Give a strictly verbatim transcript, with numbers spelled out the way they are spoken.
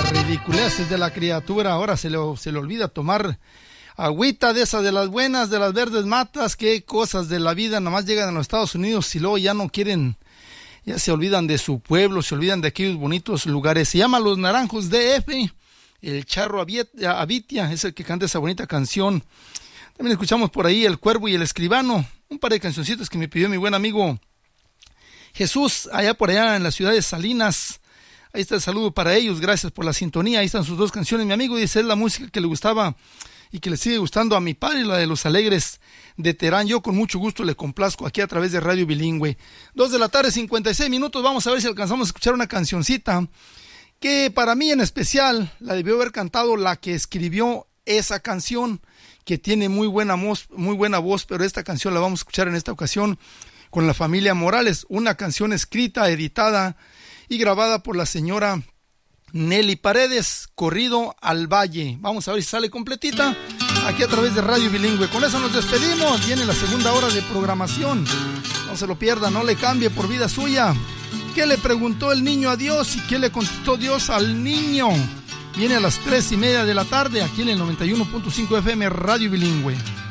Las ridiculeces de la criatura. Ahora se le, se le olvida tomar agüita de esas de las buenas, de las verdes matas. Qué cosas de la vida. Nomás llegan a los Estados Unidos y luego ya no quieren, ya se olvidan de su pueblo, se olvidan de aquellos bonitos lugares. Se llama Los Naranjos D F. El Charro Avitia es el que canta esa bonita canción. También escuchamos por ahí El Cuervo y el Escribano, un par de cancioncitas que me pidió mi buen amigo Jesús, allá por allá en la ciudad de Salinas. Ahí está el saludo para ellos, gracias por la sintonía. Ahí están sus dos canciones. Mi amigo dice, es la música que le gustaba y que le sigue gustando a mi padre, la de Los Alegres de Terán. Yo con mucho gusto le complazco aquí a través de Radio Bilingüe. Dos de la tarde, cincuenta y seis minutos. Vamos a ver si alcanzamos a escuchar una cancioncita que para mí en especial la debió haber cantado la que escribió esa canción, que tiene muy buena voz, muy buena voz, pero esta canción la vamos a escuchar en esta ocasión con la familia Morales, una canción escrita, editada y grabada por la señora Nelly Paredes, Corrido al Valle. Vamos a ver si sale completita aquí a través de Radio Bilingüe. Con eso nos despedimos. Viene la segunda hora de programación. No se lo pierda, no le cambie por vida suya. ¿Qué le preguntó el niño a Dios y qué le contestó Dios al niño? Viene a las tres y media de la tarde aquí en el noventa y uno punto cinco F M Radio Bilingüe.